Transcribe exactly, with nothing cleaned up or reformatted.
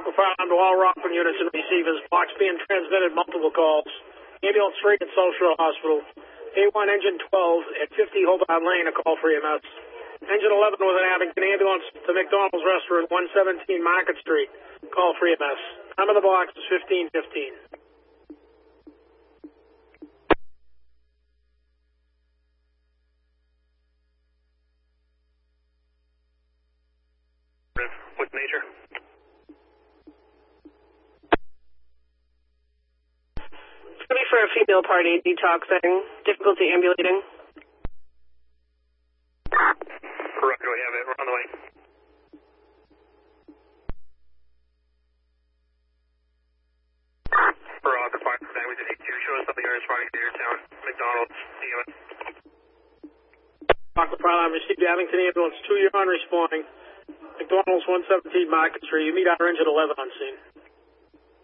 Aqua Fire alarm to all Rockland units and receivers. Box being transmitted, multiple calls. Ambulance three at South Shore Hospital. A one engine twelve at fifty Hobart Lane, a call for E M S. Engine eleven with an Abington ambulance to McDonald's Restaurant, one seventeen Market Street, call for E M S. Time of the box is fifteen fifteen. With major. It's going to be for a female party, detoxing, difficulty ambulating. Correct, we have it. We're on the way. For Aqua Fire, we did eight two. Show us something responding to your town. McDonald's, C M S. Aqua Fire alarm received the Abington ambulance two, you're on responding. McDonald's one seventeen Market Street. You meet our engine eleven on scene.